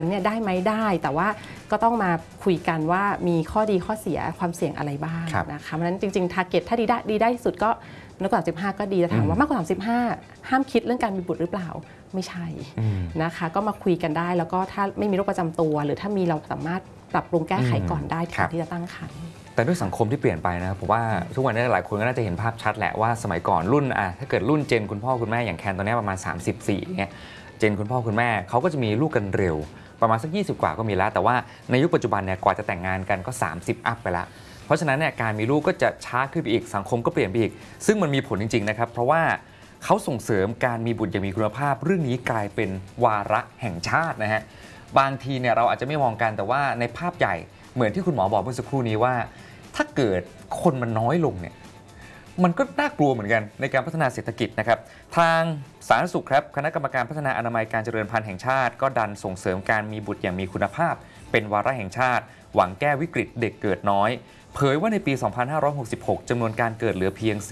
เนี่ยได้ไหมได้แต่ว่าก็ต้องมาคุยกันว่ามีข้อดีข้อเสียความเสี่ยงอะไรบ้างนะคะเพราะฉะนั้นจริงๆ target ถ้าดีได้ที่สุดก็น้อยกว่า35ก็ดีแต่ถามว่ามากกว่า35ห้ามคิดเรื่องการมีบุตรหรือเปล่าไม่ใช่นะคะก็มาคุยกันได้แล้วก็ถ้าไม่มีโรคประจำตัวหรือถ้ามีเราสามารถปรับปรุงแก้ไขก่อนได้ที่จะตั้งครรภ์แต่ด้วยสังคมที่เปลี่ยนไปนะผมว่าทุกวันนี้หลายคนก็น่าจะเห็นภาพชัดแหละว่าสมัยก่อนรุ่นถ้าเกิดรุ่นเจนคุณพ่อคุณแม่อย่างแคนตอนนี้ประมาณ34เนี่ยเจนคุณพ่อคุณแม่เขาก็จะมีลูกกันเร็วประมาณสัก20กว่าก็มีแล้วแต่ว่าในยุคปัจจุบันเนี่ยกว่าจะแต่งงานกันก็30อัพไปแล้วเพราะฉะนั้นเนี่ยการมีลูกก็จะช้าขึ้นไปอีกสังคมก็เปลี่ยนไปอีกซึ่งมันมีผลจริงๆนะครับเพราะว่าเขาส่งเสริมการมีบุตรอย่างมีคุณภาพเรื่องนี้กลายเป็นวาระแห่งชาตินะฮะบางทีเนี่ยเราอาจจะไม่มองกันแต่ว่าในภาพใหญ่เหมือนที่คุณหมอบอกเมื่อสักครู่นี้ว่าถ้าเกิดคนมันน้อยลงเนี่ยมันก็น่ากลัวเหมือนกันในการพัฒนาเศรษฐกิจนะครับทางสาธารณสุขครับคณะกรรมการพัฒนาอนามัยการเจริญพันธุ์แห่งชาติก็ดันส่งเสริมการมีบุตรอย่างมีคุณภาพเป็นวาระแห่งชาติหวังแก้วิกฤตเด็กเกิดน้อยเผยว่าในปี 2566 จำนวนการเกิดเหลือเพียง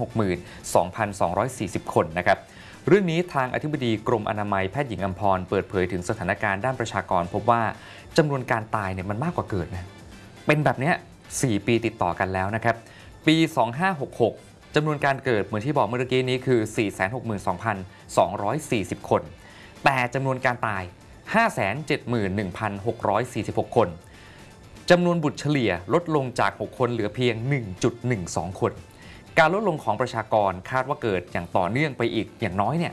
462,240 คนนะครับเรื่องนี้ทางอธิบดีกรมอนามัยแพทย์หญิงอัมพรเปิดเผยถึงสถานการณ์ด้านประชากรพบว่าจำนวนการตายเนี่ยมันมากกว่าเกิดนะเป็นแบบนี้4 ปีติดต่อกันแล้วนะครับปี 2566 จำนวนการเกิดเหมือนที่บอกเมื่อกี้นี้คือ 462,240 คนแต่จำนวนการตาย 571,646 คนจำนวนบุตรเฉลี่ยลดลงจาก6คนเหลือเพียง 1.12 คนการลดลงของประชากรคาดว่าเกิดอย่างต่อเนื่องไปอีกอย่างน้อยเนี่ย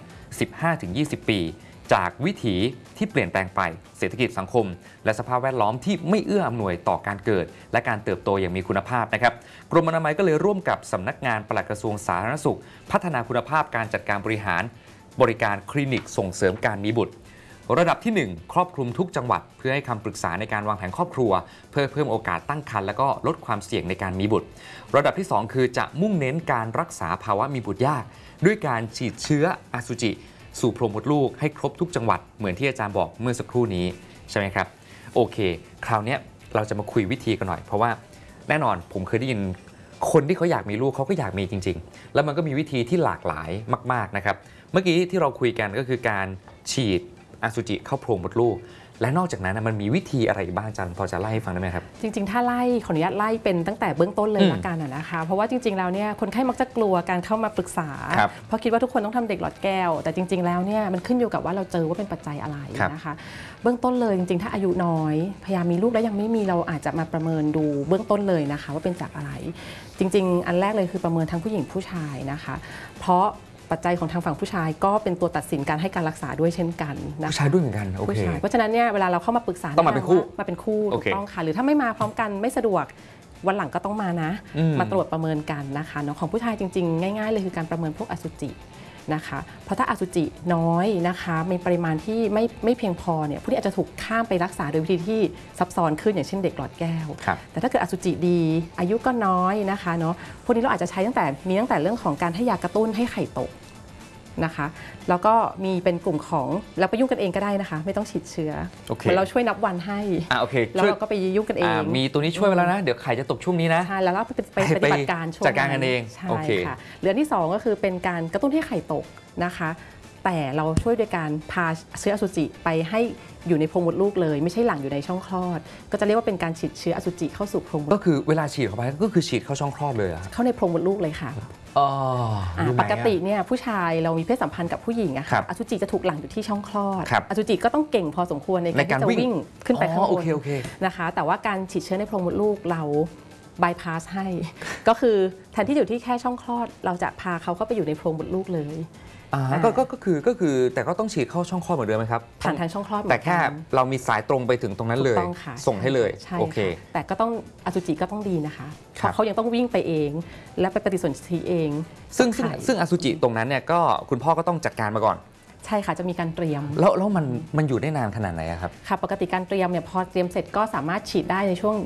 15-20 ปีจากวิถีที่เปลี่ยนแปลงไปเศรษฐกิจสังคมและสภาพแวดล้อมที่ไม่เอื้ออำนวยต่อการเกิดและการเติบโตอย่างมีคุณภาพนะครับกรมอนามัยก็เลยร่วมกับสำนักงานปลัดกระทรวงสาธารณสุขพัฒนาคุณภาพการจัดการบริหารบริการคลินิกส่งเสริมการมีบุตรระดับที่ 1 ครอบคลุมทุกจังหวัดเพื่อให้คำปรึกษาในการวางแผนครอบครัวเพื่อเพิ่มโอกาสตั้งครรภ์และก็ลดความเสี่ยงในการมีบุตรระดับที่ 2 คือจะมุ่งเน้นการรักษาภาวะมีบุตรยากด้วยการฉีดเชื้ออสุจิสู่โพรงมดลูกให้ครบทุกจังหวัดเหมือนที่อาจารย์บอกเมื่อสักครู่นี้ใช่ไหมครับโอเคคราวนี้เราจะมาคุยวิธีกันหน่อยเพราะว่าแน่นอนผมเคยได้ยินคนที่เขาอยากมีลูกเขาก็อยากมีจริงๆแล้วมันก็มีวิธีที่หลากหลายมากๆนะครับเมื่อกี้ที่เราคุยกันก็คือการฉีดอสุจิเข้าโพรงมดลูกและนอกจากนั้นมันมีวิธีอะไรบ้างอาจารย์พอจะไล่ให้ฟังได้ไหมครับจริงๆถ้าไล่ขออนุญาตไล่เป็นตั้งแต่เบื้องต้นเลยละกันนะคะเพราะว่าจริงๆแล้วเนี่ยคนไข้มักจะกลัวการเข้ามาปรึกษาเพราะคิดว่าทุกคนต้องทำเด็กหลอดแก้วแต่จริงๆแล้วเนี่ยมันขึ้นอยู่กับว่าเราเจอว่าเป็นปัจจัยอะไรนะคะเบื้องต้นเลยจริงๆถ้าอายุน้อยพยายามมีลูกแล้วยังไม่มีเราอาจจะมาประเมินดูเบื้องต้นเลยนะคะว่าเป็นจากอะไรจริงๆอันแรกเลยคือประเมินทั้งผู้หญิงผู้ชายนะคะเพราะปัจจัยของทางฝั่งผู้ชายก็เป็นตัวตัดสินการให้การรักษาด้วยเช่นกันนะผู้ชายด้วยเหมือนกันโอเคเพราะฉะนั้นเนี่ยเวลาเราเข้ามาปรึกษาต้องมาเป็นคู่ถูกต้องค่ะหรือถ้าไม่มาพร้อมกันไม่สะดวกวันหลังก็ต้องมานะมาตรวจประเมินกันนะคะเนาะของผู้ชายจริงๆง่ายๆเลยคือการประเมินพวกอสุจินะคะเพราะถ้าอสุจิน้อยนะคะมีปริมาณที่ไม่เพียงพอเนี่ยผู้นี้อาจจะถูกข้ามไปรักษาโดยวิธีที่ซับซ้อนขึ้นอย่างเช่นเด็กหลอดแก้วแต่ถ้าเกิดอสุจิดีอายุก็น้อยนะคะเนาะพวกนี้เราอาจจะใช้ตั้งแต่เรื่องของการให้ยากระตุ้นให้ไข่โตนะคะแล้วก็มีเป็นกลุ่มของเราไปยุ่งกันเองก็ได้นะคะไม่ต้องฉีดเชื้อเราช่วยนับวันให้แล้วเราก็ไปยุ่งกันเองมีตัวนี้ช่วยไปแล้วนะเดี๋ยวไข่จะตกช่วงนี้นะใช่แล้วเราไปปฏิบัติการช่วงจัดการกันเองใช่ค่ะเรื่องที่2ก็คือเป็นการกระตุ้นให้ไข่ตกนะคะแต่เราช่วยโดยการพาเชื้ออสุจิไปให้อยู่ในโพรงมดลูกเลยไม่ใช่หลั่งอยู่ในช่องคลอดก็จะเรียกว่าเป็นการฉีดเชื้ออสุจิเข้าสู่โพรงมดลูกก็คือเวลาฉีดเข้าไปก็คือฉีดเข้าช่องคลอดเลยเข้าในโพรงมดลูกเลยค่ะปกติเนี่ยผู้ชายเรามีเพศสัมพันธ์กับผู้หญิงอะค่ะอสุจิจะถูกหลั่งอยู่ที่ช่องคลอดอสุจิก็ต้องเก่งพอสมควรในการที่จะวิ่งขึ้นไปข้างบนนะคะแต่ว่าการฉีดเชื้อในโพรงมดลูกเราบายพาสให้ก็คือแทนที่อยู่ที่แค่ช่องคลอดเราจะพาเขาเข้าไปอยู่ในโพรงมดลูกเลยก็คือแต่ก็ต้องฉีดเข้าช่องคลอดเหมือนเดิมไหมครับผ่านทางช่องคลอดแต่แค่เรามีสายตรงไปถึงตรงนั้นเลยส่งให้เลยโอเคแต่ก็ต้องอสุจิก็ต้องดีนะคะเพราะเขายังต้องวิ่งไปเองและไปปฏิสนธิเองซึ่งอสุจิตรงนั้นเนี่ยก็คุณพ่อก็ต้องจัดการมาก่อนใช่ค่ะจะมีการเตรียมแล้วมันอยู่ได้นานขนาดไหนครับค่ะปกติการเตรียมเนี่ยพอเตรียมเสร็จก็สามารถฉีดได้ในช่วง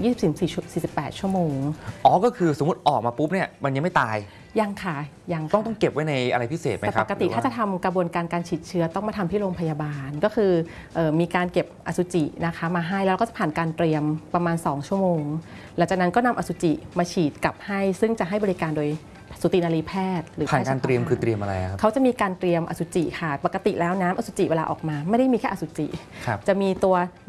24-48 ชั่วโมงก็คือสมมติออกมาปุ๊บเนี่ยมันยังไม่ตายยังค่ะยังต้องเก็บไว้ในอะไรพิเศษไหมครับปกติถ้าจะทำกระบวนการการฉีดเชื้อต้องมาทำที่โรงพยาบาลก็คือมีการเก็บอสุจินะคะมาให้แล้วก็จะผ่านการเตรียมประมาณ2 ชั่วโมงหลังจากนั้นก็นำอสุจิมาฉีดกลับให้ซึ่งจะให้บริการโดยสูตินารีแพทย์หรือผ่านการเตรียมคือเตรียมอะไรครับเขาจะมีการเตรียมอสุจิค่ะปกติแล้วน้ำอสุจิเวลาออกมาไม่ได้มีแค่อสุจิครับจะมีตัว